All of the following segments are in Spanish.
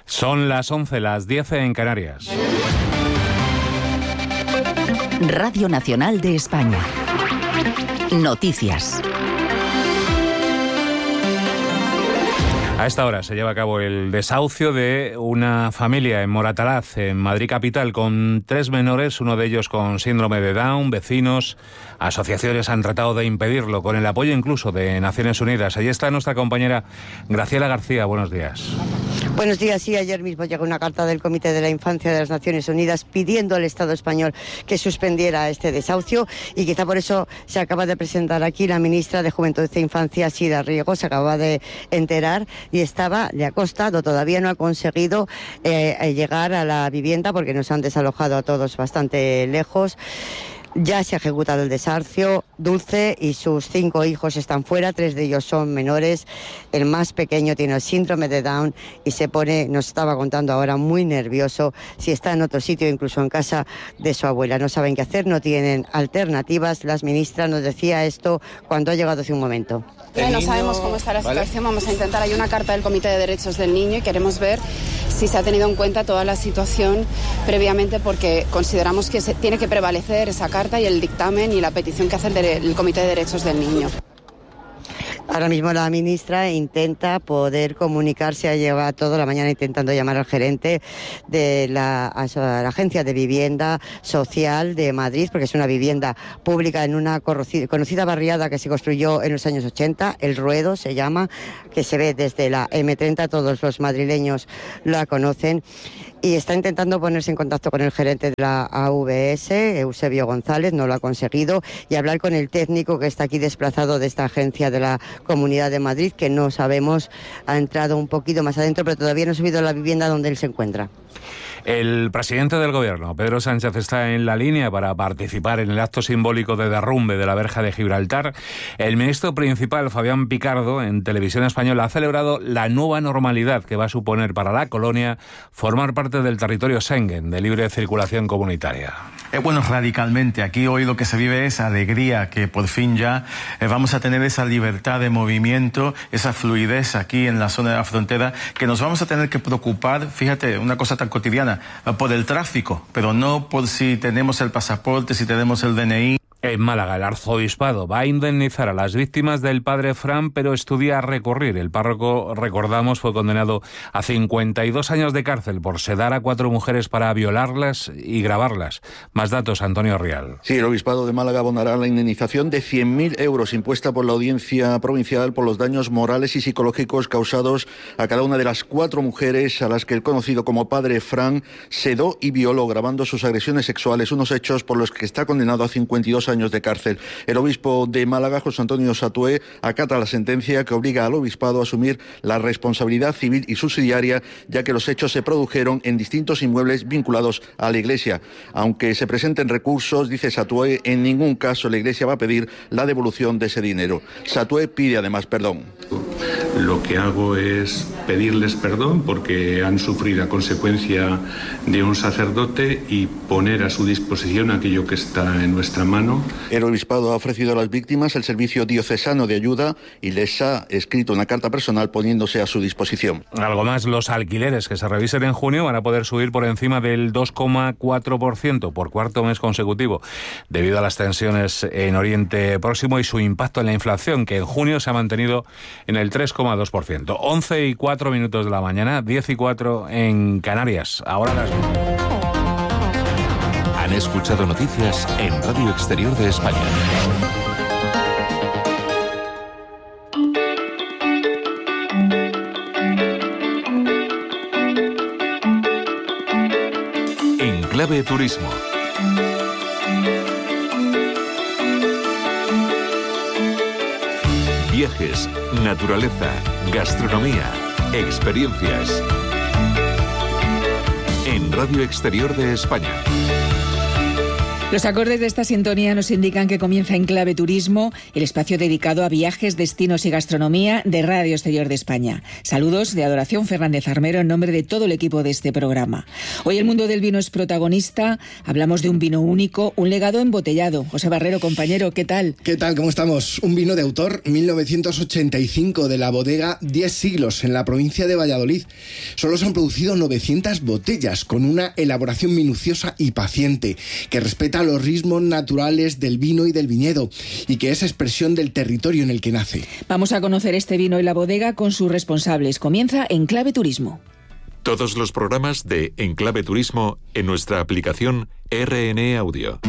Son las 11, las 10 en Canarias. Radio Nacional de España. Noticias. A esta hora se lleva a cabo el desahucio de una familia en Moratalaz, en Madrid capital, con 3 menores, uno de ellos con síndrome de Down. Vecinos, asociaciones han tratado de impedirlo, con el apoyo incluso de Naciones Unidas. Allí está nuestra compañera Graciela García. Buenos días. Buenos días. Sí, ayer mismo llegó una carta del Comité de la Infancia de las Naciones Unidas pidiendo al Estado español que suspendiera este desahucio, y quizá por eso se acaba de presentar aquí la ministra de Juventud e Infancia, Sira Riego. Se acaba de enterar y le ha costado, todavía no ha conseguido llegar a la vivienda porque nos han desalojado a todos bastante lejos. Ya se ha ejecutado el desahucio. Dulce y sus 5 hijos están fuera, 3 de ellos son menores. El más pequeño tiene el síndrome de Down y nos estaba contando ahora, muy nervioso, si está en otro sitio, incluso en casa de su abuela. No saben qué hacer, no tienen alternativas. La ministra nos decía esto cuando ha llegado hace un momento. No sabemos cómo está la situación, vamos a intentar. Hay una carta del Comité de Derechos del Niño y queremos ver si se ha tenido en cuenta toda la situación previamente, porque consideramos que tiene que prevalecer esa carta y el dictamen y la petición que hace el Comité de Derechos del Niño. Ahora mismo la ministra intenta poder comunicarse, ha llevado toda la mañana intentando llamar al gerente de la Agencia de Vivienda Social de Madrid, porque es una vivienda pública en una conocida barriada que se construyó en los años 80, El Ruedo se llama, que se ve desde la M30, todos los madrileños la conocen. Y está intentando ponerse en contacto con el gerente de la AVS, Eusebio González, no lo ha conseguido, y hablar con el técnico que está aquí desplazado de esta agencia de la Comunidad de Madrid, que no sabemos, ha entrado un poquito más adentro, pero todavía no ha subido a la vivienda donde él se encuentra. El presidente del Gobierno, Pedro Sánchez, está en la línea para participar en el acto simbólico de derrumbe de la verja de Gibraltar. El ministro principal, Fabián Picardo, en Televisión Española, ha celebrado la nueva normalidad que va a suponer para la colonia formar parte del territorio Schengen, de libre circulación comunitaria. Bueno, radicalmente. Aquí hoy lo que se vive es alegría, que por fin ya vamos a tener esa libertad de movimiento, esa fluidez aquí en la zona de la frontera, que nos vamos a tener que preocupar, fíjate, una cosa tan cotidiana, por el tráfico, pero no por si tenemos el pasaporte, si tenemos el DNI. En Málaga, el arzobispado va a indemnizar a las víctimas del padre Fran, pero estudia recurrir. El párroco, recordamos, fue condenado a 52 años de cárcel por sedar a 4 mujeres para violarlas y grabarlas. Más datos, Antonio Rial. Sí, el obispado de Málaga abonará la indemnización de 100.000 euros impuesta por la Audiencia Provincial por los daños morales y psicológicos causados a cada una de las 4 mujeres a las que el conocido como padre Fran sedó y violó grabando sus agresiones sexuales, unos hechos por los que está condenado a 52 años de cárcel. El obispo de Málaga, José Antonio Satué, acata la sentencia que obliga al obispado a asumir la responsabilidad civil y subsidiaria, ya que los hechos se produjeron en distintos inmuebles vinculados a la Iglesia. Aunque se presenten recursos, dice Satué, en ningún caso la Iglesia va a pedir la devolución de ese dinero. Satué pide además perdón. Lo que hago es pedirles perdón porque han sufrido a consecuencia de un sacerdote y poner a su disposición aquello que está en nuestra mano. El obispado ha ofrecido a las víctimas el servicio diocesano de ayuda y les ha escrito una carta personal poniéndose a su disposición. Algo más, los alquileres que se revisen en junio van a poder subir por encima del 2,4% por cuarto mes consecutivo, debido a las tensiones en Oriente Próximo y su impacto en la inflación, que en junio se ha mantenido en el 3,2%. 11:04 de la mañana, 10:04 en Canarias. Ahora las... Han escuchado noticias en Radio Exterior de España. En Clave Turismo. Viajes, naturaleza, gastronomía, experiencias. En Radio Exterior de España. Los acordes de esta sintonía nos indican que comienza En Clave Turismo, el espacio dedicado a viajes, destinos y gastronomía de Radio Exterior de España. Saludos de Adoración Fernández Armero en nombre de todo el equipo de este programa. Hoy el mundo del vino es protagonista, hablamos de un vino único, un legado embotellado. José Barrero, compañero, ¿qué tal? ¿Qué tal? ¿Cómo estamos? Un vino de autor, 1985, de la bodega 10 siglos, en la provincia de Valladolid. Solo se han producido 900 botellas, con una elaboración minuciosa y paciente, que respeta los ritmos naturales del vino y del viñedo y que es expresión del territorio en el que nace. Vamos a conocer este vino y la bodega con sus responsables. Comienza En Clave Turismo. Todos los programas de En Clave Turismo en nuestra aplicación RN Audio.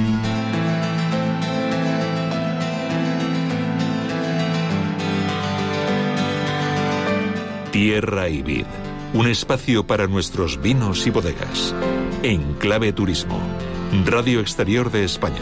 Tierra y Vid, un espacio para nuestros vinos y bodegas. En Clave Turismo, Radio Exterior de España.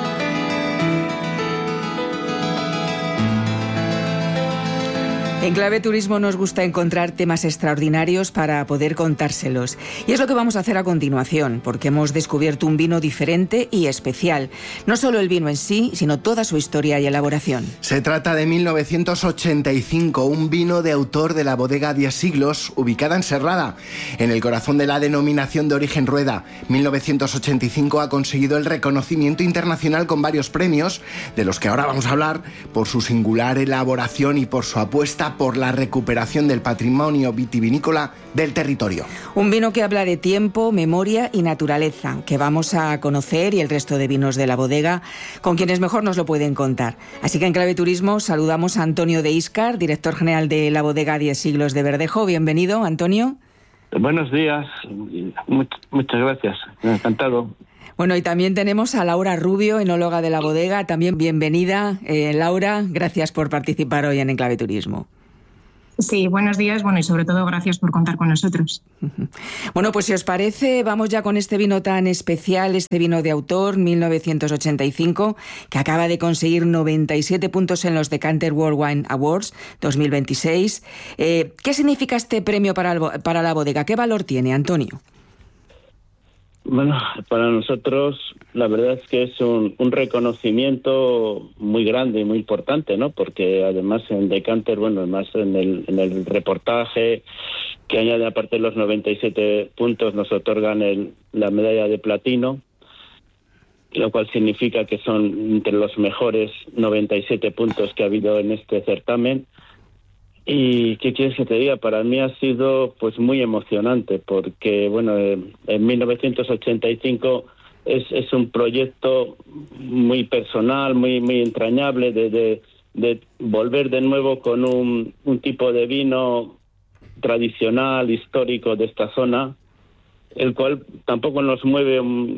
En Clave Turismo nos gusta encontrar temas extraordinarios para poder contárselos. Y es lo que vamos a hacer a continuación, porque hemos descubierto un vino diferente y especial. No solo el vino en sí, sino toda su historia y elaboración. Se trata de 1985, un vino de autor de la bodega 10 siglos, ubicada en Serrada, en el corazón de la denominación de origen Rueda. 1985 ha conseguido el reconocimiento internacional con varios premios, de los que ahora vamos a hablar, por su singular elaboración y por su apuesta por la recuperación del patrimonio vitivinícola del territorio. Un vino que habla de tiempo, memoria y naturaleza, que vamos a conocer, y el resto de vinos de la bodega, con quienes mejor nos lo pueden contar. Así que en Clave Turismo saludamos a Antonio de Íscar, director general de la bodega 10 siglos de Verdejo. Bienvenido, Antonio. Buenos días, muchas gracias, encantado. Bueno, y también tenemos a Laura Rubio, enóloga de la bodega. También bienvenida, Laura. Gracias por participar hoy en Clave Turismo. Sí, buenos días, y sobre todo gracias por contar con nosotros. Bueno, pues si os parece, vamos ya con este vino tan especial, este vino de autor, 1985, que acaba de conseguir 97 puntos en los Decanter World Wine Awards 2026. ¿Qué significa este premio para la bodega? ¿Qué valor tiene, Antonio? Bueno, para nosotros la verdad es que es un reconocimiento muy grande y muy importante, ¿no? Porque además en Decanter, además en el reportaje que añade aparte de los 97 puntos nos otorgan la medalla de platino, lo cual significa que son entre los mejores 97 puntos que ha habido en este certamen. Y qué quieres que te diga, para mí ha sido pues muy emocionante porque en 1985 es un proyecto muy personal, muy entrañable de volver de nuevo con un tipo de vino tradicional, histórico de esta zona, el cual tampoco nos mueve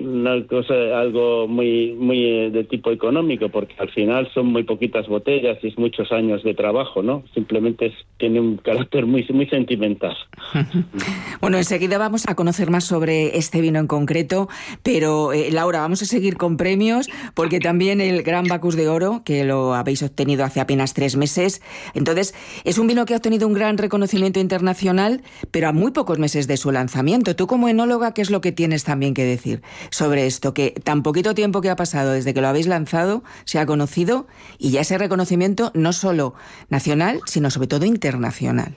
algo muy de tipo económico, porque al final son muy poquitas botellas y es muchos años de trabajo, ¿no? Simplemente tiene un carácter muy sentimental. Bueno, enseguida vamos a conocer más sobre este vino en concreto, pero Laura, vamos a seguir con premios, porque también el Gran Bacus de Oro, que lo habéis obtenido hace apenas 3 meses, entonces es un vino que ha obtenido un gran reconocimiento internacional, pero a muy pocos meses de su lanzamiento. Tú como enóloga, ¿qué es lo que tienes también que decir sobre esto? Que tan poquito tiempo que ha pasado desde que lo habéis lanzado, se ha conocido y ya ese reconocimiento no solo nacional, sino sobre todo internacional.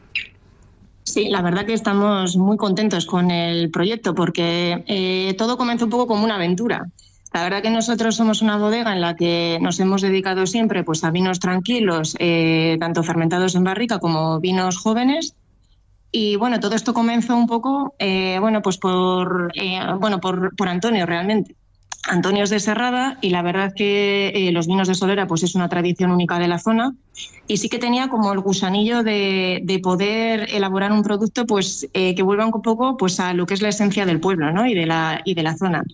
Sí, la verdad que estamos muy contentos con el proyecto porque todo comenzó un poco como una aventura. La verdad que nosotros somos una bodega en la que nos hemos dedicado siempre pues a vinos tranquilos, tanto fermentados en barrica como vinos jóvenes. Y todo esto comenzó un poco por Antonio realmente. Antonio es de Serrada y la verdad que los vinos de Solera pues es una tradición única de la zona y sí que tenía como el gusanillo de poder elaborar un producto pues que vuelva un poco pues a lo que es la esencia del pueblo, ¿no? y de la zona.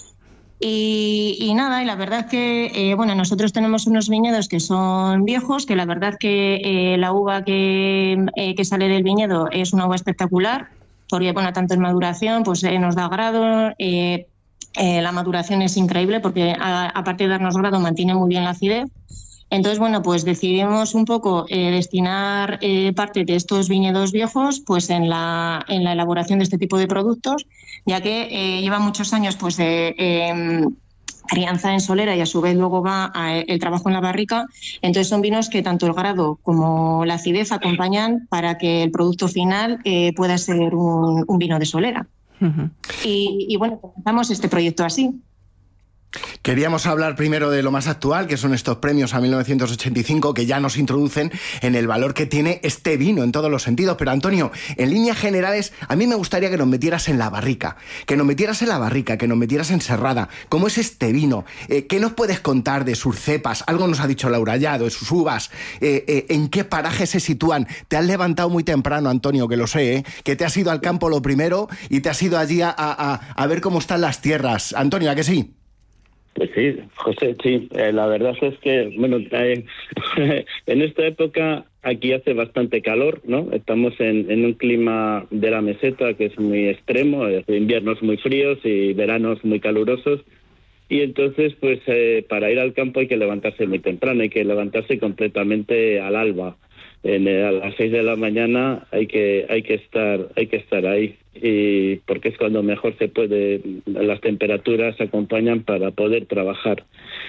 Y la verdad que nosotros tenemos unos viñedos que son viejos, que la verdad que la uva que sale del viñedo es una uva espectacular, porque tanto en maduración pues nos da grado, la maduración es increíble porque aparte de darnos grado mantiene muy bien la acidez. Entonces, pues decidimos un poco destinar parte de estos viñedos viejos pues en la elaboración de este tipo de productos, ya que lleva muchos años pues crianza en solera y a su vez luego va el trabajo en la barrica. Entonces son vinos que tanto el grado como la acidez acompañan para que el producto final pueda ser un vino de solera. Uh-huh. Y bueno, comenzamos este proyecto así. Queríamos hablar primero de lo más actual, que son estos premios a 1985, que ya nos introducen en el valor que tiene este vino en todos los sentidos. Pero Antonio, en líneas generales, a mí me gustaría que nos metieras en la barrica, que nos metieras en Serrada. ¿Cómo es este vino? ¿Qué nos puedes contar de sus cepas? Algo nos ha dicho Laura Llado, de sus uvas. ¿En qué parajes se sitúan? Te has levantado muy temprano, Antonio, que lo sé, que te has ido al campo lo primero y te has ido allí a ver cómo están las tierras. Antonio, ¿a que sí? Pues sí, José, sí. La verdad es que, bueno, en esta época aquí hace bastante calor, ¿no? Estamos en un clima de la meseta que es muy extremo, inviernos muy fríos y veranos muy calurosos. Y entonces, pues, para ir al campo hay que levantarse muy temprano, hay que levantarse completamente al alba. A las 6 de la mañana hay que estar ahí, y porque es cuando mejor se puede, las temperaturas acompañan para poder trabajar.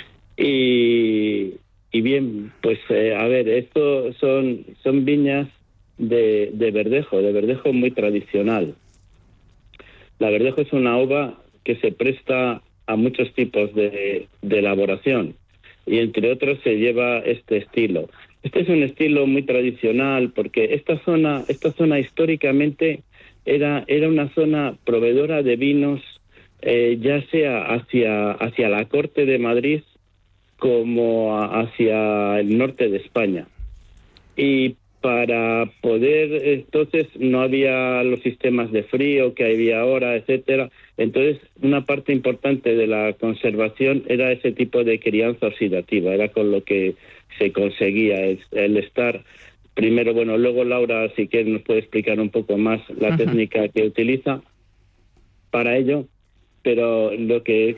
Y bien, pues a ver, esto son viñas de verdejo muy tradicional. La verdejo es una uva que se presta a muchos tipos de elaboración, y entre otros se lleva este estilo. Este es un estilo muy tradicional porque esta zona históricamente era una zona proveedora de vinos, ya sea hacia la corte de Madrid como hacia el norte de España. Y para poder, entonces no había los sistemas de frío que había ahora, etcétera. Entonces, una parte importante de la conservación era ese tipo de crianza oxidativa, era con lo que se conseguía el estar primero. Bueno, luego Laura, si quieres, nos puede explicar un poco más la técnica que utiliza para ello, pero lo que